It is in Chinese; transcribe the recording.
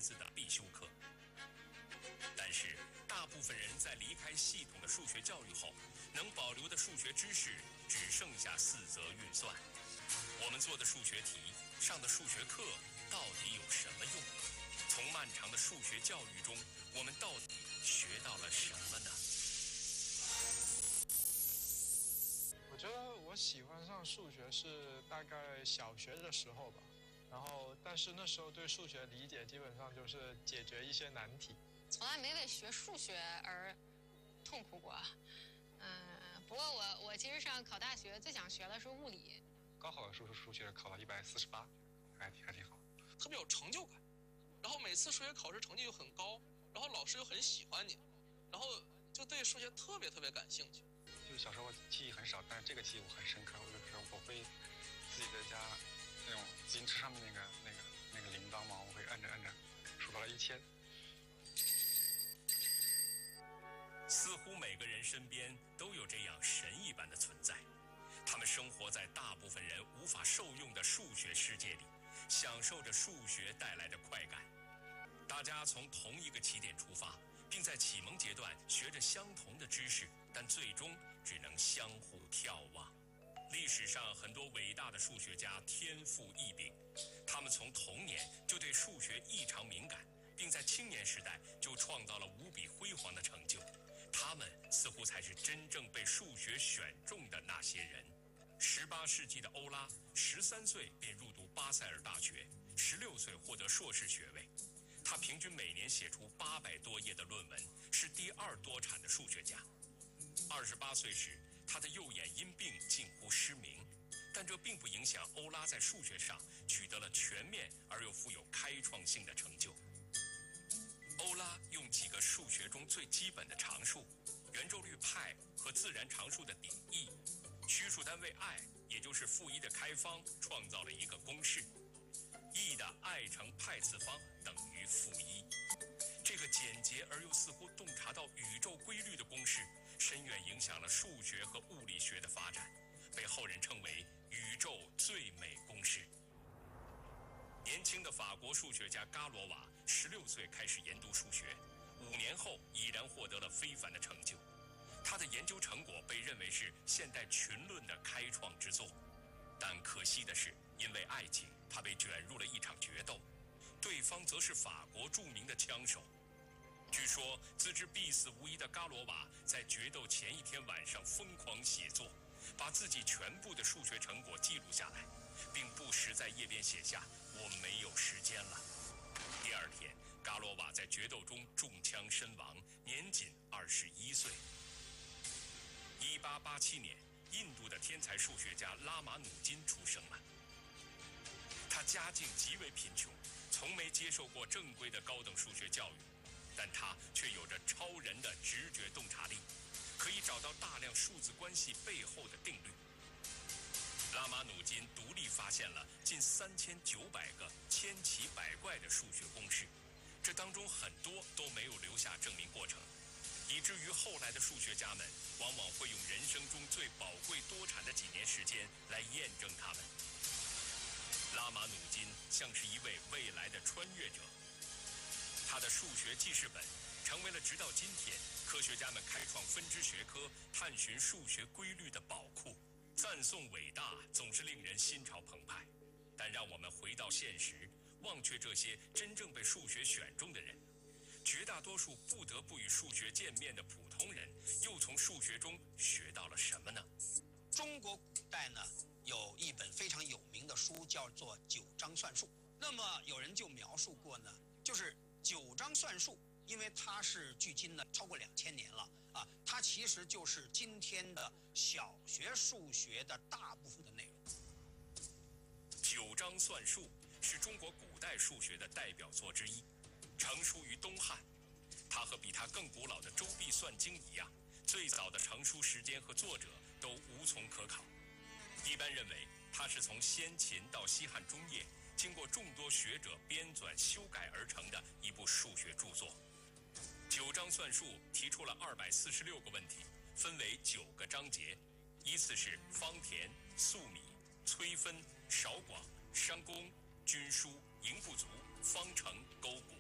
子的必修课。但是，大部分人在离开系统的数学教育后，能保留的数学知识只剩下4则运算。我们做的数学题，上的数学课到底有什么用？从漫长的数学教育中，我们到底学到了什么呢？ 我觉得我喜欢上数学是大概小学的时候吧，但是那时候对数学理解基本上就是解决一些难题， 从来没为学数学而痛苦过。不过我其实上考大学最想学的是物理。 高考的时候数学考了148，还挺好， 特别有成就感。然后每次数学考试成绩又很高，然后老师又很喜欢你，然后就对数学特别感兴趣。 就是小时候记忆很少，但是这个记忆我很深刻。我会自己在家那种自行车上面那个铃铛嘛，我会按着数到了1000。 似乎每个人身边都有这样神一般的存在，他们生活在大部分人无法受用的数学世界里，享受着数学带来的快感。大家从同一个起点出发，并在启蒙阶段学着相同的知识，但最终只能相互眺望。历史上很多伟大的数学家天赋异禀，他们从童年就对数学异常敏感，并在青年时代就创造了无比辉煌的成就。他们似乎才是真正被数学选中的那些人。18世纪的欧拉13岁便入读巴塞尔大学，16岁获得硕士学位。他平均每年写出800多页的论文，是第2多产的数学家。28岁时，他的右眼因病近乎失明，但这并不影响欧拉在数学上取得了全面而又富有开创性的成就。欧拉用几个数学中最基本的常数，圆周率派和自然常数的顶 e， 虚数单位 i， 也就是-1的开方，创造了一个公式 e 的 i 乘派次方等于-1。这个简洁而又似乎洞察到宇宙规律的公式，深远影响了数学和物理学的发展，被后人称为宇宙最美公式。年轻的法国数学家伽罗瓦16岁开始研读数学，5年后已然获得了非凡的成就。他的研究成果被认为是现代群论的开创之作，但可惜的是，因为爱情，他被卷入了一场决斗，对方则是法国著名的枪手。据说自知必死无疑的伽罗瓦在决斗前一天晚上疯狂写作，把自己全部的数学成果记录下来，并不时在页边写下我没有时间了。第2天，伽罗瓦在决斗中中枪身亡，年仅21岁。1887年，印度的天才数学家拉马努金出生了。他家境极为贫穷，从没接受过正规的高等数学教育，但他却有着超人的直觉洞察力，可以找到大量数字关系背后的定律。拉马努金独立发现了近3900个千奇百怪的数学公式，这当中很多都没有留下证明过程，以至于后来的数学家们往往会用人生中最宝贵多产的几年时间来验证它们。拉马努金像是一位未来的穿越者，他的数学记事本成为了直到今天科学家们开创分支学科、探寻数学规律的宝库。赞颂伟大总是令人心潮澎湃，但让我们回到现实，忘却这些真正被数学选中的人，绝大多数不得不与数学见面的普通人，又从数学中学到了什么呢？ 中国古代呢，有一本非常有名的书叫做《九章算术》。那么有人就描述过呢，就是九章算术，因为它是距今呢超过2000年了啊，它其实就是今天的小学数学的大部分的内容。 九章算术是中国古代数学的代表作之一，成书于东汉。它和比它更古老的《周髀算经》一样，最早的成书时间和作者都无从可考。一般认为，它是从先秦到西汉中叶，经过众多学者编纂修改而成的一部数学著作。九章算术提出了246个问题，分为9个章节，依次是方田、粟米、催分、少广、商工、均输、赢不足、方程、勾股。